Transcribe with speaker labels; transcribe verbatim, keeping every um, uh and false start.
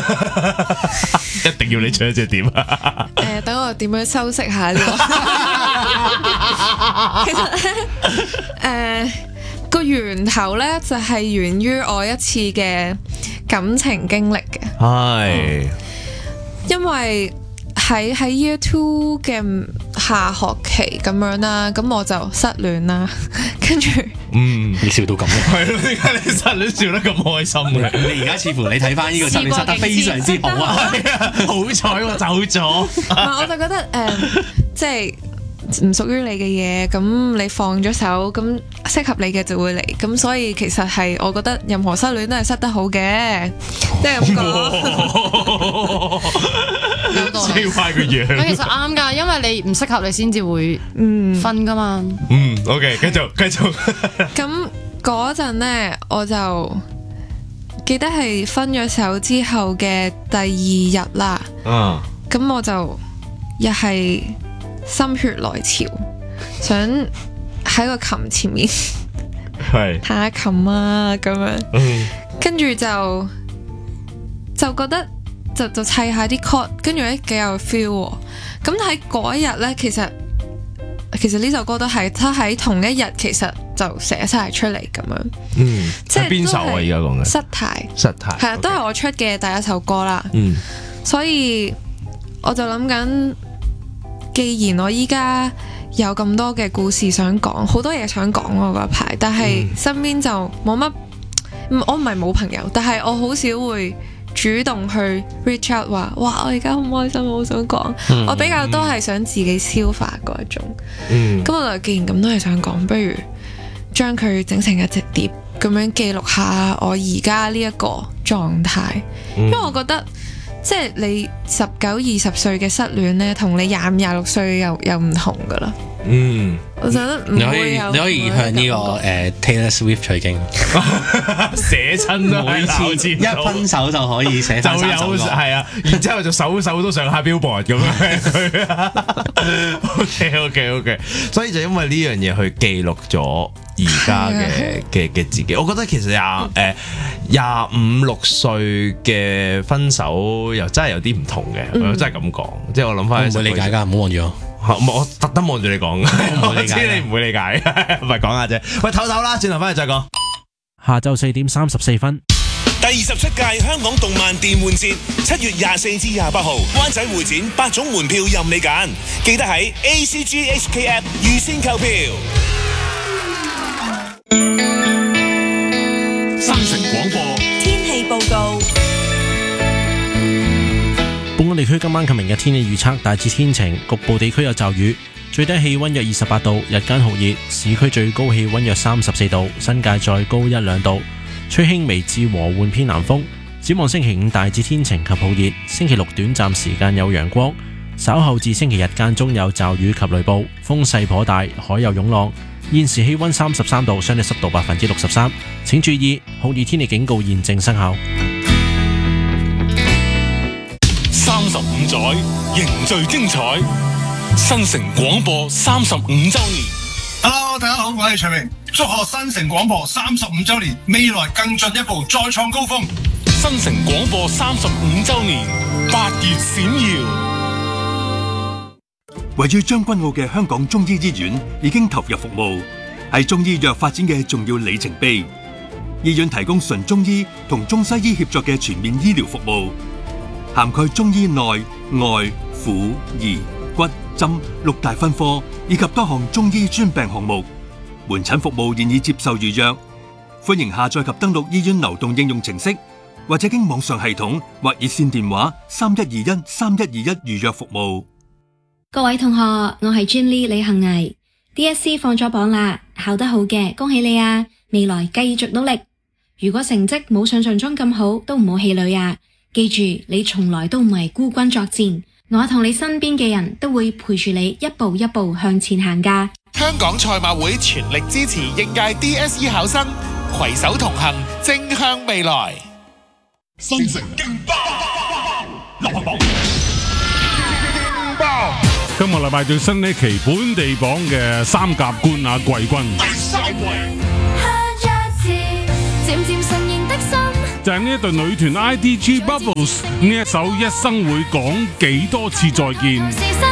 Speaker 1: 一定要你唱一隻點啊？
Speaker 2: 誒，等我點樣修飾下呢個？其實咧，誒個源頭咧就係源於我一次嘅感情經歷嘅。
Speaker 1: 係，
Speaker 2: 因為喺喺 Year Two 嘅下學期咁樣啦，咁我就失戀啦，跟住
Speaker 1: 嗯，
Speaker 3: 你笑到咁嘅，
Speaker 1: 係咯？點解你失戀笑得咁開心嘅？
Speaker 3: 你而家似乎你睇翻呢個失戀失得非常之好啊！
Speaker 1: 好彩我走咗。
Speaker 2: 唔係，我就覺得誒、呃，即係唔屬於你嘅嘢，咁你放咗手，咁適合你嘅就會嚟，咁所以其實係我覺得任何失戀都係失得好嘅，即係咁講。
Speaker 4: 有道理。
Speaker 1: 四塊個樣。
Speaker 4: 咁其實啱㗎，因為你唔適合你先至會
Speaker 2: 嗯
Speaker 4: 分㗎嘛。
Speaker 1: 嗯 ，OK，繼續繼續。
Speaker 2: 咁嗰陣呢，我就記得係分咗手之後嘅第二日啦。
Speaker 1: 嗯。
Speaker 2: 咁我就又係心血來潮，想喺個琴前面
Speaker 1: 係
Speaker 2: 彈下琴啊咁樣。
Speaker 1: 嗯。
Speaker 2: 跟住就就覺得就就砌下啲 chord，跟住咧幾有 feel 喎。咁喺嗰一日咧，其實其實呢首歌都係，佢喺同一日其實就寫晒出嚟咁樣。
Speaker 1: 嗯，
Speaker 2: 即係
Speaker 1: 邊首啊？而家講嘅
Speaker 2: 失態，
Speaker 1: 失態
Speaker 2: 係啊，都係我出嘅第一首歌啦。
Speaker 1: 嗯，
Speaker 2: 所以我就諗緊，既然我依家有咁多嘅故事想講，好多嘢想講我嗰排，但係身邊就冇乜。我唔係冇朋友，但係我好少會主動去 reach out 話，哇！我而家好唔開心，我好想講。嗯、我比較多係想自己消化嗰一種。
Speaker 1: 嗯，
Speaker 2: 咁我就既然咁都係想講，不如將佢整成一隻碟，咁樣記錄下我而家呢一個狀態。嗯、因為我覺得，即係你十九二十歲嘅失戀呢，同你廿五廿六歲又又唔同噶啦。
Speaker 1: 嗯，
Speaker 2: 我覺得唔會有
Speaker 3: 你可以你可以向呢、這個誒、uh, Taylor Swift 取經，
Speaker 1: 寫親都
Speaker 3: 每次一分手就可以寫
Speaker 1: 就
Speaker 3: 翻三首歌，
Speaker 1: 係啊，然之後就首首都上下 Billboard 咁樣。OK OK OK，所以就因為呢樣嘢去記錄咗而家嘅嘅嘅自己。我覺得其實廿誒廿五六歲嘅分手又真係有啲唔同嘅，我真係咁講。即係我諗翻，
Speaker 3: 唔會理解㗎，唔好望住我。
Speaker 1: 我特登望住你講，我知你唔會理解，唔係講下啫。喂，唞唞啦，轉頭翻嚟再講。
Speaker 5: 下晝四點三十四分，
Speaker 6: 第二十七屆香港動漫電玩節，七月廿四至廿八號，灣仔會展八種門票任你揀，記得喺 A C G H K App 預先購票。
Speaker 7: 新城廣播
Speaker 8: 天氣報告。
Speaker 5: 本港地區今晚及明日天氣預測大致天晴，局部地區有驟雨，最低氣溫約二十八度，日間酷熱，市區最高氣溫約三十四度，新界再高一兩度，吹輕微至和緩偏南風。展望星期五大致天晴及酷熱，星期六短暫時間有陽光，稍後至星期日間中有驟雨及雷暴，風勢頗大，海有湧浪。現時氣溫三十三度，相對濕度百分之六十三，請注意酷熱天氣警告現正生效。
Speaker 7: 三十五載凝聚精彩，新城廣播三十五週年。
Speaker 9: Hello， 大家好，我係徐明，祝賀新城廣播三十五週年，未來更進一步，再創高峰。
Speaker 7: 新城廣播三十五週年，八月閃耀。
Speaker 10: 位於將軍澳嘅香港中醫醫院已經投入服務，係中醫藥發展嘅重要里程碑。醫院提供純中醫同中西醫協作嘅全面醫療服務，涵蓋中醫內外婦兒骨針六大分科，以及多項中醫專病項目。門診服務現已接受預約，歡迎下載及登錄醫院流動應用程式，或者經網上系統或熱線電話三一二一三一二一預約服務。
Speaker 11: 各位同學，我係 Jenny 李幸倪 ，D S C 放咗榜啦，考得好嘅，恭喜你啊！未來繼續努力。如果成績冇想象中咁好，都唔好氣餒啊！記住，你從來都唔係孤軍作戰，我同你身邊嘅人都會陪住你一步一步向前行㗎。
Speaker 6: 香港賽馬會全力支持應屆 D S E 考生，攜手同行，正向未來。
Speaker 7: 新城勁爆流行榜，勁爆！
Speaker 12: 今個禮拜最新呢期本地榜嘅三甲冠亞季軍。
Speaker 7: 第三位。
Speaker 13: 漸漸承認的心
Speaker 12: 就係呢一隊女團 I D G Bubbles 呢一首《一生會講幾多次再見》。